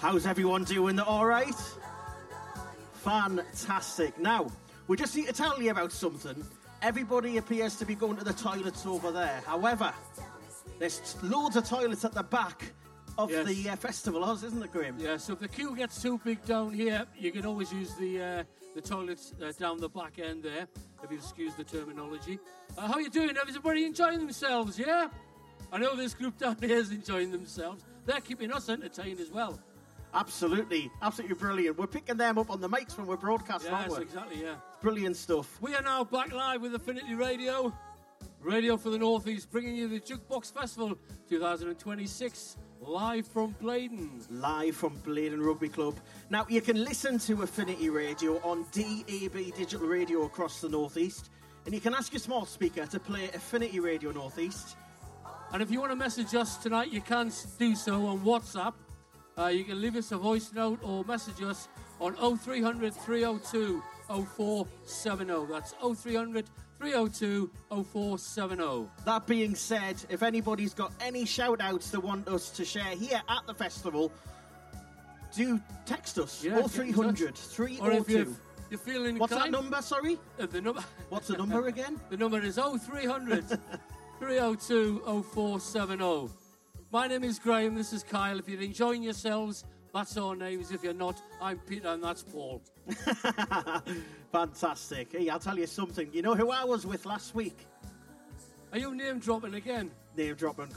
How's everyone doing? All right? Fantastic. Now, we just need to tell you about something. Everybody appears to be going to the toilets over there. However, there's loads of toilets at the back of the festival, isn't it, Graham? Yeah, so if the queue gets too big down here, you can always use the toilets down the back end there, if you excuse the terminology. How you doing? Everybody enjoying themselves, yeah? I know this group down here is enjoying themselves. They're keeping us entertained as well. Absolutely brilliant. We're picking them up on the mics when we're broadcasting, aren't we? Yes, exactly, yeah. Brilliant stuff. We are now back live with Affinity Radio, Radio for the North East, bringing you the Jukebox Festival 2026, live from Blaydon. Live from Blaydon Rugby Club. Now, you can listen to Affinity Radio on DAB Digital Radio across the North East, and you can ask your smart speaker to play Affinity Radio North East. And if you want to message us tonight, you can do so on WhatsApp. You can leave us a voice note or message us on 0300 302 0470. That's 0300 302 0470. That being said, if anybody's got any shout-outs they want us to share here at the festival, do text us. 0300 302. Or if you're feeling What's that number, sorry? The number. What's the number again? The number is 0300 302 0470. My name is Graham, this is Kyle. If you're enjoying yourselves, that's our names. If you're not, I'm Peter and that's Paul. Fantastic. Hey, I'll tell you something. You know who I was with last week? Are you name dropping again? Name dropping.